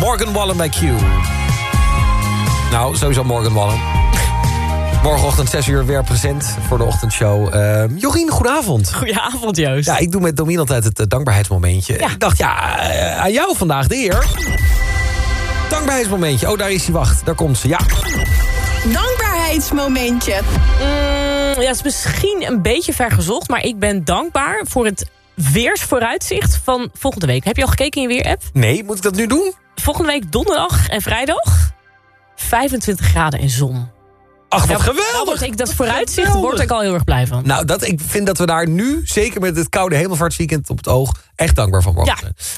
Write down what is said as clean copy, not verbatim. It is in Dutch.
Morgan Wallen bij Q. Nou, sowieso Morgan Wallen. Morgenochtend 6 uur weer present voor de ochtendshow. Jorien, goedenavond. Goedenavond, Joost. Ja, ik doe met Domien altijd het dankbaarheidsmomentje. Ja. Ik dacht, aan jou vandaag de eer. Dankbaarheidsmomentje. Oh, daar is hij, wacht. Daar komt ze, ja. Dankbaarheidsmomentje. Ja, het is misschien een beetje ver gezocht, maar ik ben dankbaar voor het weersvooruitzicht van volgende week. Heb je al gekeken in je weer-app? Nee, moet ik dat nu doen? Volgende week donderdag en vrijdag 25 graden en zon. Ach, wat geweldig! Dat vooruitzicht word ik al heel erg blij van. Nou, ik vind dat we daar nu, zeker met het koude hemelvaartsweekend op het oog, echt dankbaar van mogen zijn.